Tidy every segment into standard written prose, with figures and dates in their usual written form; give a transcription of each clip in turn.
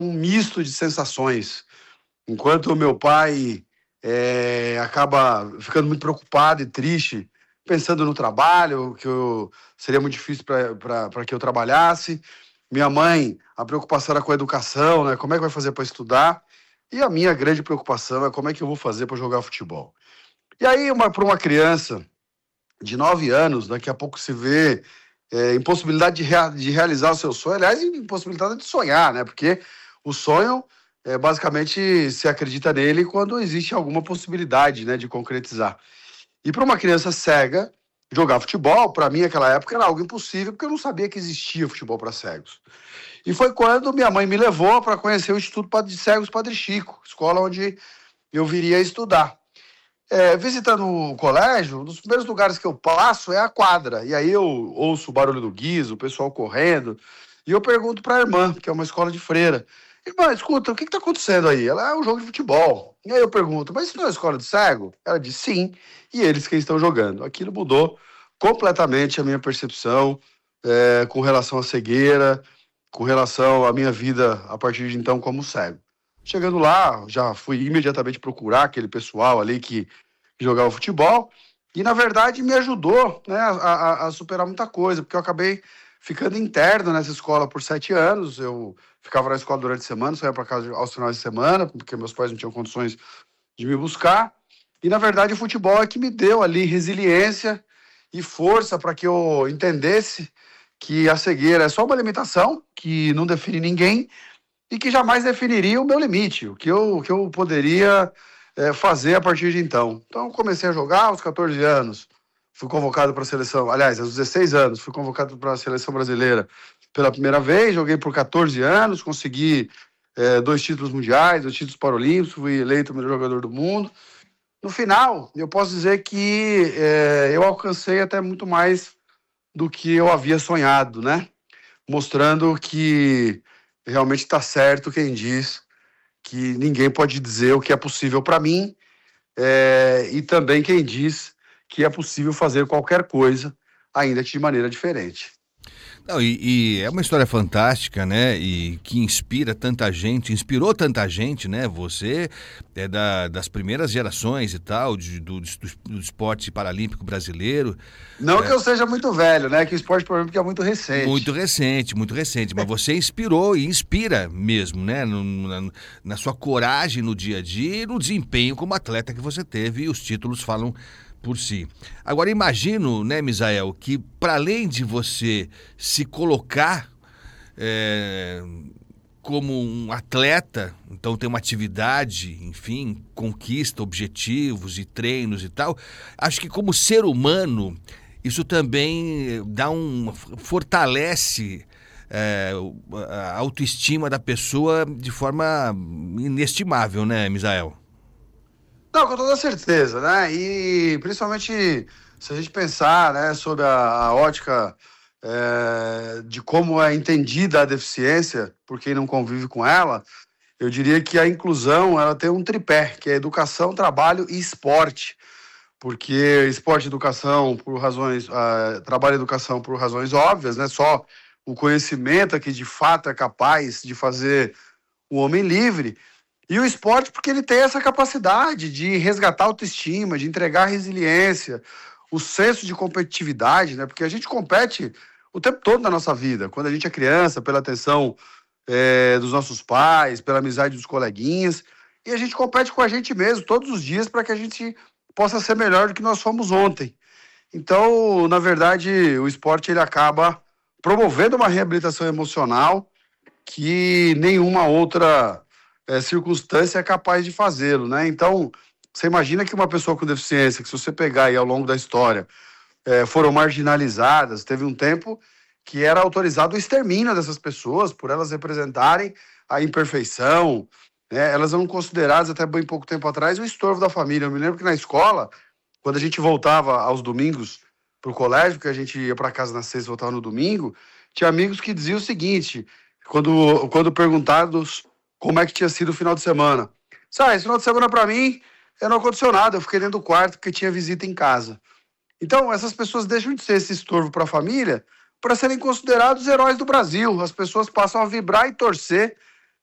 um misto de sensações. Enquanto o meu pai acaba ficando muito preocupado e triste, pensando no trabalho, seria muito difícil para que eu trabalhasse. Minha mãe, a preocupação era com a educação, né? Como é que vai fazer para estudar? E a minha grande preocupação é como é que eu vou fazer para jogar futebol. E aí, para uma criança de 9 anos, daqui a pouco se vê impossibilidade de realizar o seu sonho, aliás, impossibilidade de sonhar, né? Porque o sonho, basicamente, se acredita nele quando existe alguma possibilidade, né, de concretizar. E para uma criança cega, jogar futebol, para mim, naquela época, era algo impossível, porque eu não sabia que existia futebol para cegos. E foi quando minha mãe me levou para conhecer o Instituto de Cegos Padre Chico, escola onde eu viria estudar. Visitando o colégio, um dos primeiros lugares que eu passo é a quadra. E aí eu ouço o barulho do guiso, o pessoal correndo. E eu pergunto para a irmã, que é uma escola de freira: Irmã, escuta, o que está acontecendo aí? Ela é um jogo de futebol. E aí eu pergunto: mas isso não é escola de cego? Ela diz: sim, e eles que estão jogando. Aquilo mudou completamente a minha percepção com relação à cegueira, com relação à minha vida a partir de então como cego. Chegando lá, já fui imediatamente procurar aquele pessoal ali que jogava futebol e, na verdade, me ajudou, né, a superar muita coisa, porque eu acabei ficando interno nessa escola por 7 anos. Eu ficava na escola durante a semana, saía para casa aos finais de semana, porque meus pais não tinham condições de me buscar. E, na verdade, o futebol é que me deu ali resiliência e força para que eu entendesse que a cegueira é só uma limitação, que não define ninguém, e que jamais definiria o meu limite, o que eu poderia fazer a partir de então. Então, comecei a jogar aos 14 anos, fui convocado para a seleção, aliás, aos 16 anos, fui convocado para a seleção brasileira pela primeira vez, joguei por 14 anos, consegui 2 títulos mundiais, 2 títulos paralímpicos, fui eleito o melhor jogador do mundo. No final, eu posso dizer que eu alcancei até muito mais do que eu havia sonhado, né? Mostrando que realmente está certo quem diz que ninguém pode dizer o que é possível para mim, e também quem diz que é possível fazer qualquer coisa, ainda que de maneira diferente. Não, e é uma história fantástica, né? E que inspira tanta gente, inspirou tanta gente, né? Você é das primeiras gerações e tal, do esporte paralímpico brasileiro. Não que eu seja muito velho, né? Que o esporte paralímpico é muito recente. Muito recente, mas você inspirou e inspira mesmo, né? Na sua coragem no dia a dia e no desempenho como atleta que você teve, e os títulos falam por si. Agora, imagino, né, Misael, que para além de você se colocar como um atleta, então tem uma atividade, enfim, conquista objetivos e treinos e tal, acho que como ser humano, isso também fortalece a autoestima da pessoa de forma inestimável, né, Misael? Não, com toda certeza, né? E principalmente se a gente pensar, né, sobre a ótica de como é entendida a deficiência por quem não convive com ela, eu diria que a inclusão ela tem um tripé, que é educação, trabalho e esporte. Porque esporte e educação por razões, trabalho e educação por razões óbvias, né? Só o conhecimento é que de fato é capaz de fazer o homem livre. E o esporte porque ele tem essa capacidade de resgatar a autoestima, de entregar resiliência, o senso de competitividade, né? Porque a gente compete o tempo todo na nossa vida. Quando a gente é criança, pela atenção dos nossos pais, pela amizade dos coleguinhas. E a gente compete com a gente mesmo todos os dias para que a gente possa ser melhor do que nós fomos ontem. Então, na verdade, o esporte ele acaba promovendo uma reabilitação emocional que nenhuma outra circunstância é capaz de fazê-lo, né? Então, você imagina que uma pessoa com deficiência, que se você pegar aí ao longo da história, foram marginalizadas, teve um tempo que era autorizado o extermínio dessas pessoas por elas representarem a imperfeição, né? Elas eram consideradas até bem pouco tempo atrás o estorvo da família. Eu me lembro que na escola, quando a gente voltava aos domingos para o colégio, que a gente ia para casa na sexta e voltava no domingo, tinha amigos que diziam o seguinte, quando perguntados como é que tinha sido o final de semana: esse final de semana para mim não aconteceu nada, eu fiquei dentro do quarto porque tinha visita em casa. Então, essas pessoas deixam de ser esse estorvo para a família para serem considerados heróis do Brasil. As pessoas passam a vibrar e torcer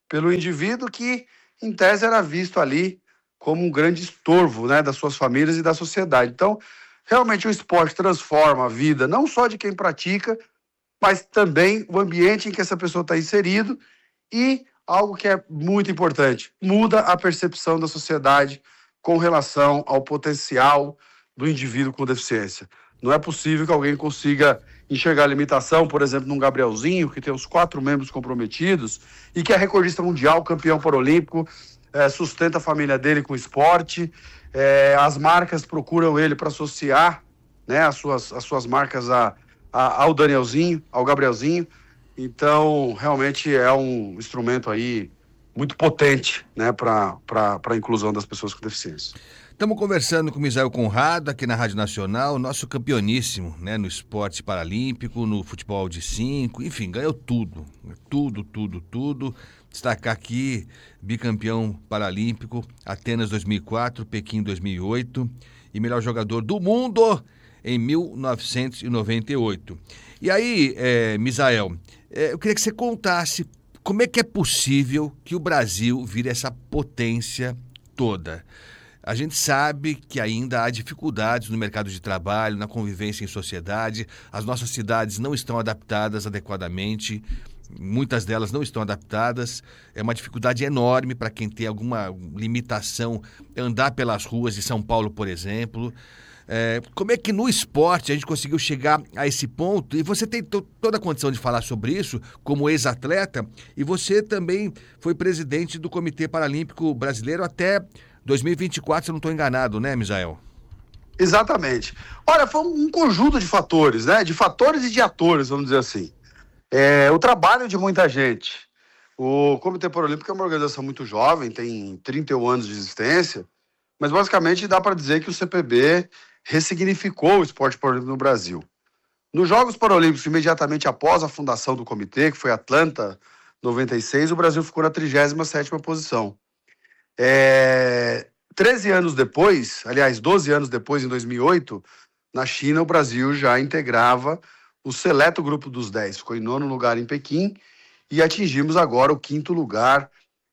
pelo indivíduo que, em tese, era visto ali como um grande estorvo, né, das suas famílias e da sociedade. Então, realmente o esporte transforma a vida, não só de quem pratica, mas também o ambiente em que essa pessoa está inserido e algo que é muito importante, muda a percepção da sociedade com relação ao potencial do indivíduo com deficiência. Não é possível que alguém consiga enxergar a limitação, por exemplo, num Gabrielzinho, que tem os 4 membros comprometidos e que é recordista mundial, campeão paralímpico, sustenta a família dele com esporte, as marcas procuram ele para associar, né, as suas marcas ao Danielzinho, ao Gabrielzinho. Então, realmente é um instrumento aí muito potente, né, para a inclusão das pessoas com deficiência. Estamos conversando com o Misael Conrado, aqui na Rádio Nacional, nosso campeoníssimo, né, no esporte paralímpico, no futebol de 5, enfim, ganhou tudo. Destacar aqui, bicampeão paralímpico, Atenas 2004, Pequim 2008 e melhor jogador do mundo em 1998. E aí, Misael, eu queria que você contasse como é que é possível que o Brasil vire essa potência toda. A gente sabe que ainda há dificuldades no mercado de trabalho, na convivência em sociedade. As nossas cidades não estão adaptadas adequadamente. Muitas delas não estão adaptadas. É uma dificuldade enorme para quem tem alguma limitação andar pelas ruas de São Paulo, por exemplo. Como é que no esporte a gente conseguiu chegar a esse ponto? E você tem toda a condição de falar sobre isso como ex-atleta, e você também foi presidente do Comitê Paralímpico Brasileiro até 2024, se eu não estou enganado, né, Misael? Exatamente. Olha, foi um conjunto de fatores, né? De fatores e de atores, vamos dizer assim. O trabalho de muita gente. O Comitê Paralímpico é uma organização muito jovem, tem 31 anos de existência, mas basicamente dá para dizer que o CPB ressignificou o esporte paralímpico no Brasil. Nos Jogos Paralímpicos, imediatamente após a fundação do comitê, que foi Atlanta 96, o Brasil ficou na 37ª posição. 13 anos depois, aliás, 12 anos depois, em 2008, na China, o Brasil já integrava o seleto grupo dos 10. Ficou em 9º lugar em Pequim e atingimos agora o 5º lugar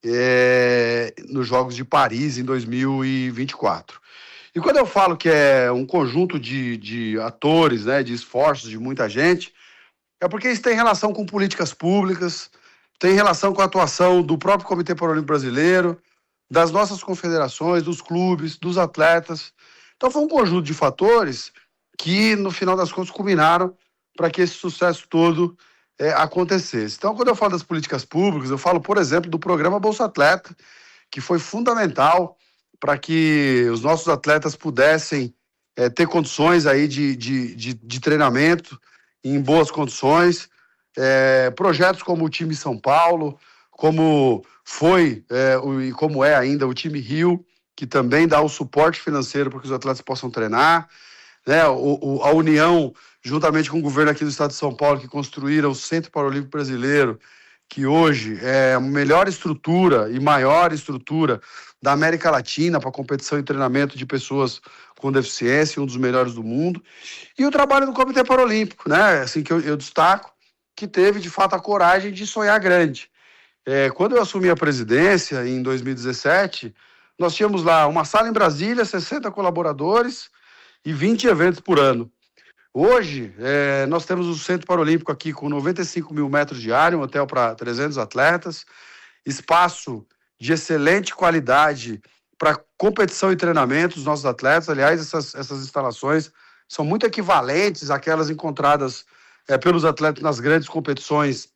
nos Jogos de Paris, em 2024. E quando eu falo que é um conjunto de atores, né, de esforços de muita gente, é porque isso tem relação com políticas públicas, tem relação com a atuação do próprio Comitê Paralímpico Brasileiro, das nossas confederações, dos clubes, dos atletas. Então foi um conjunto de fatores que, no final das contas, culminaram para que esse sucesso todo acontecesse. Então, quando eu falo das políticas públicas, eu falo, por exemplo, do programa Bolsa Atleta, que foi fundamental para que os nossos atletas pudessem ter condições aí de treinamento em boas condições. Projetos como o time São Paulo, como foi e como é ainda o time Rio, que também dá o suporte financeiro para que os atletas possam treinar, né? A União, juntamente com o governo aqui do estado de São Paulo, que construíram o Centro Paralímpico Brasileiro, que hoje é a melhor estrutura e maior estrutura da América Latina para competição e treinamento de pessoas com deficiência, um dos melhores do mundo. E o trabalho do Comitê Paralímpico, né? Assim, que eu destaco, que teve, de fato, a coragem de sonhar grande. Quando eu assumi a presidência, em 2017, nós tínhamos lá uma sala em Brasília, 60 colaboradores e 20 eventos por ano. Hoje, nós temos o Centro Paralímpico aqui com 95 mil metros de área, um hotel para 300 atletas, espaço de excelente qualidade para competição e treinamento dos nossos atletas. Aliás, essas instalações são muito equivalentes àquelas encontradas pelos atletas nas grandes competições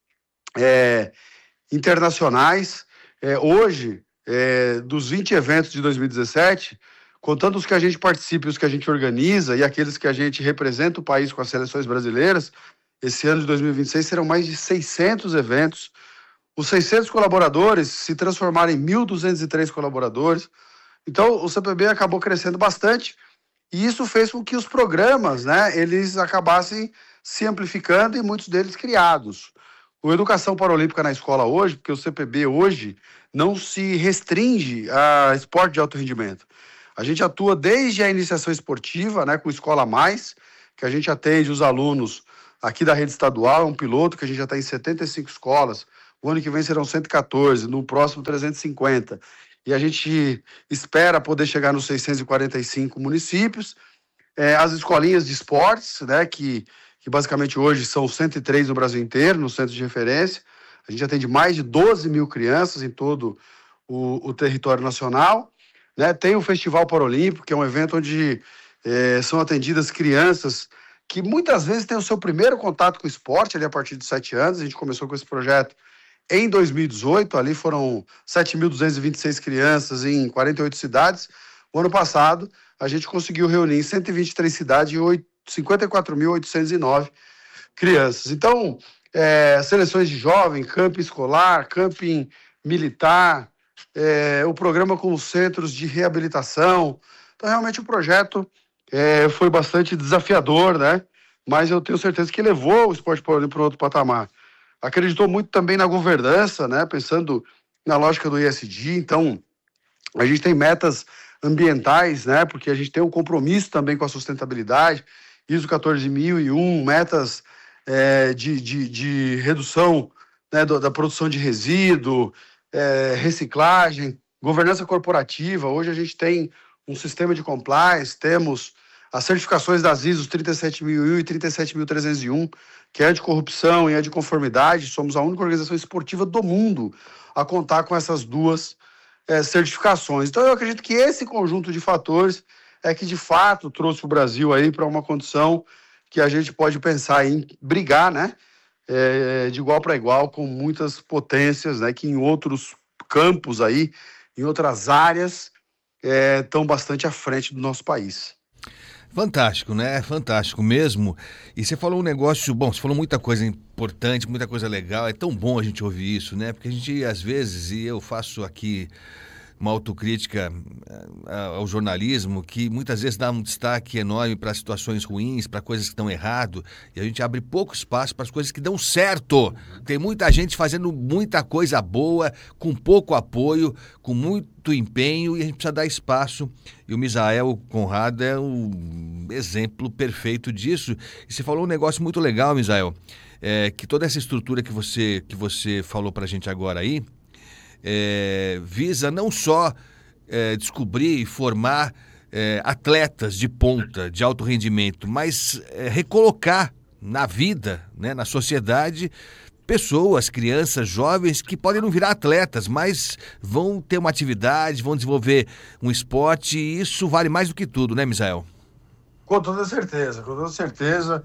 internacionais. Hoje, dos 20 eventos de 2017, contando os que a gente participa e os que a gente organiza e aqueles que a gente representa o país com as seleções brasileiras, esse ano de 2026 serão mais de 600 eventos. Os 600 colaboradores se transformaram em 1.203 colaboradores. Então, o CPB acabou crescendo bastante e isso fez com que os programas, né, eles acabassem se amplificando e muitos deles criados. O Educação Paralímpica na Escola hoje, porque o CPB hoje não se restringe a esporte de alto rendimento. A gente atua desde a iniciação esportiva, né, com o Escola Mais, que a gente atende os alunos aqui da rede estadual, é um piloto que a gente já está em 75 escolas, o ano que vem serão 114, no próximo 350. E a gente espera poder chegar nos 645 municípios. As escolinhas de esportes, né, que basicamente hoje são 103 no Brasil inteiro, no centro de referência. A gente atende mais de 12 mil crianças em todo o território nacional. Né? Tem o Festival Paralímpico, que é um evento onde são atendidas crianças que muitas vezes têm o seu primeiro contato com o esporte, ali a partir de 7 anos. A gente começou com esse projeto em 2018, ali foram 7.226 crianças em 48 cidades. O ano passado, a gente conseguiu reunir em 123 cidades e 54.809 crianças. Então, seleções de jovem, camping escolar, camping militar, o programa com os centros de reabilitação. Então, realmente, o projeto foi bastante desafiador, né? Mas eu tenho certeza que levou o esporte paralímpico para outro patamar. Acreditou muito também na governança, né? Pensando na lógica do ESG. Então, a gente tem metas ambientais, né? Porque a gente tem um compromisso também com a sustentabilidade. ISO 14001, metas de redução, né, da produção de resíduo, reciclagem, governança corporativa. Hoje a gente tem um sistema de compliance, temos as certificações das ISOs 37.001 e 37.301, que é anticorrupção e anticonformidade. Somos a única organização esportiva do mundo a contar com essas duas certificações. Então eu acredito que esse conjunto de fatores é que de fato trouxe o Brasil aí para uma condição que a gente pode pensar em brigar, né, de igual para igual com muitas potências, né, que em outros campos aí, em outras áreas, estão bastante à frente do nosso país. Fantástico, né? Fantástico mesmo. E você falou um negócio, bom, você falou muita coisa importante, muita coisa legal. É tão bom a gente ouvir isso, né? Porque a gente, às vezes, e eu faço aqui uma autocrítica ao jornalismo, que muitas vezes dá um destaque enorme para situações ruins, para coisas que estão errado, e a gente abre pouco espaço para as coisas que dão certo. Tem muita gente fazendo muita coisa boa, com pouco apoio, com muito empenho, e a gente precisa dar espaço. E o Misael Conrado é um exemplo perfeito disso. E você falou um negócio muito legal, Misael, que toda essa estrutura que você falou para a gente agora aí, visa não só descobrir e formar atletas de ponta, de alto rendimento, mas recolocar na vida, né, na sociedade, pessoas, crianças, jovens que podem não virar atletas, mas vão ter uma atividade, vão desenvolver um esporte, e isso vale mais do que tudo, né, Misael? Com toda certeza, com toda certeza.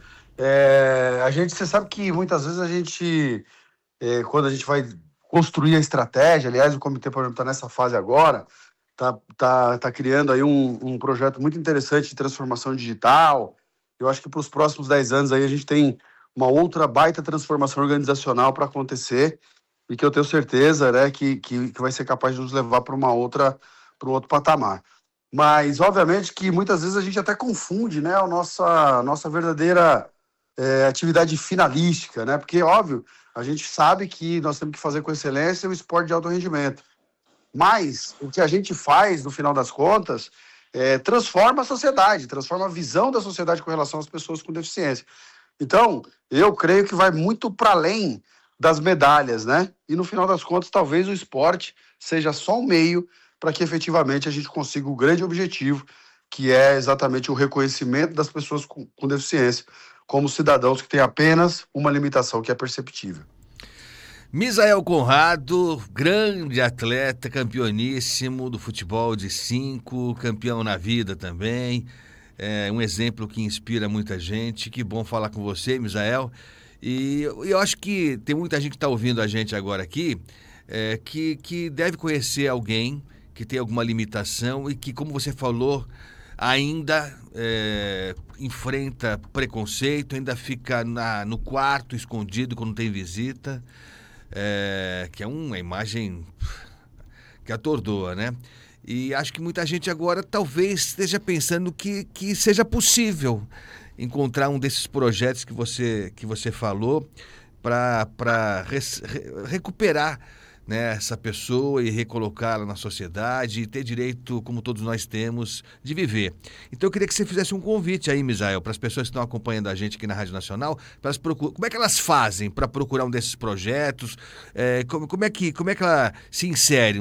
Você sabe que muitas vezes a gente, quando a gente vai construir a estratégia, aliás, o Comitê, por exemplo, está nessa fase agora, tá criando aí um projeto muito interessante de transformação digital. Eu acho que para os próximos 10 anos aí a gente tem uma outra baita transformação organizacional para acontecer, e que eu tenho certeza, né, que vai ser capaz de nos levar para um outro patamar. Mas, obviamente, que muitas vezes a gente até confunde, né, a nossa verdadeira atividade finalística, né? Porque, óbvio, a gente sabe que nós temos que fazer com excelência o esporte de alto rendimento. Mas o que a gente faz, no final das contas, transforma a sociedade, transforma a visão da sociedade com relação às pessoas com deficiência. Então, eu creio que vai muito para além das medalhas, né? E, no final das contas, talvez o esporte seja só um meio para que efetivamente a gente consiga o grande objetivo, que é exatamente o reconhecimento das pessoas com deficiência como cidadãos que têm apenas uma limitação que é perceptível. Misael Conrado, grande atleta, campeoníssimo do futebol de 5, campeão na vida também, um exemplo que inspira muita gente. Que bom falar com você, Misael. E eu acho que tem muita gente que está ouvindo a gente agora aqui, que deve conhecer alguém que tem alguma limitação e que, como você falou, ainda enfrenta preconceito, ainda fica no quarto escondido quando tem visita, que é uma imagem que atordoa, né? E acho que muita gente agora talvez esteja pensando que seja possível encontrar um desses projetos que você falou para recuperar né, essa pessoa e recolocá-la na sociedade e ter direito, como todos nós temos, de viver. Então eu queria que você fizesse um convite aí, Misael, para as pessoas que estão acompanhando a gente aqui na Rádio Nacional, para elas como é que elas fazem para procurar um desses projetos? Como é que ela se insere